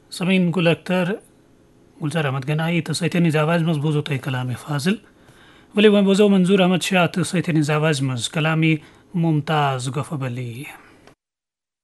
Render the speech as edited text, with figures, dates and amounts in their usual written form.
سمعين गुल अख्तर गुलजार अहमद गनाई तसैतनी आवाज मज बोझो तय कलामी फाजिल वली वन बोझो मंजूर अहमद शाह तसैतनी आवाज मज कलामी मुमताज गफबली